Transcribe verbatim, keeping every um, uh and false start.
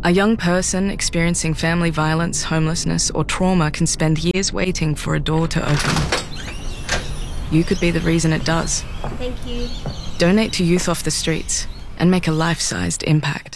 A young person experiencing family violence, homelessness, or trauma can spend years waiting for a door to open. You could be the reason it does. Thank you. Donate to Youth Off the Streets and make a life-sized impact.